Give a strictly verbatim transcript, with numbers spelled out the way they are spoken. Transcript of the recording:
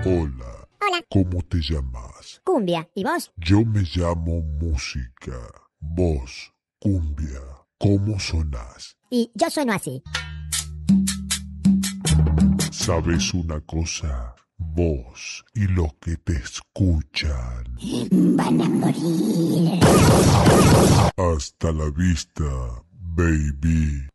Hola. Hola. ¿Cómo te llamas? Cumbia. ¿Y vos? Yo me llamo Música. Vos, Cumbia. ¿Cómo sonás? Y yo sueno así. ¿Sabes una cosa? Vos y los que te escuchan. Van a morir. Hasta la vista, baby.